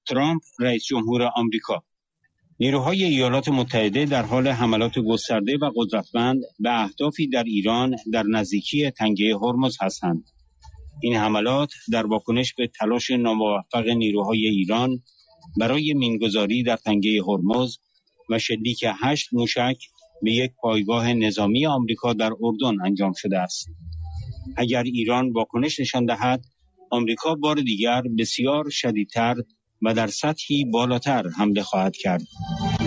ترامپ رئیس جمهور آمریکا: نیروهای ایالات متحده در حال حملات گسترده و قدرتمند به اهدافی در ایران در نزدیکی تنگه هرمز هستند. این حملات در واکنش به تلاش ناموفق نیروهای ایران برای مینگذاری در تنگه هرمز و شلیک 8 موشک به یک پایگاه نظامی آمریکا در اردن انجام شده است. اگر ایران واکنش نشان دهد، آمریکا بار دیگر بسیار شدیدتر و در سطحی بالاتر حمله خواهد کرد.